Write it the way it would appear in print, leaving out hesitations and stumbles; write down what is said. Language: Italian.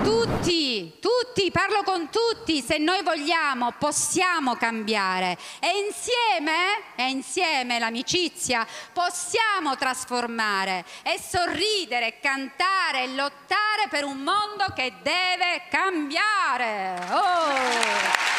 tutti, parlo con tutti, se noi vogliamo possiamo cambiare e insieme l'amicizia possiamo trasformare e sorridere, cantare e lottare per un mondo che deve cambiare. Oh!